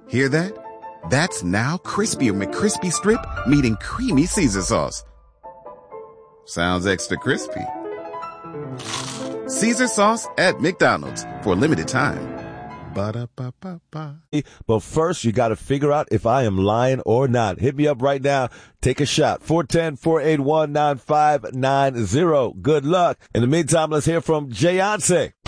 Hear that? That's now Crispy McCrispy Strip meeting Creamy Caesar Sauce. Sounds extra crispy. Caesar Sauce at McDonald's for a limited time. Ba-da-ba-ba-ba. But first, you got to figure out if I am lying or not. Hit me up right now. Take a shot. 410-481-9590. Good luck. In the meantime, let's hear from Jayonce.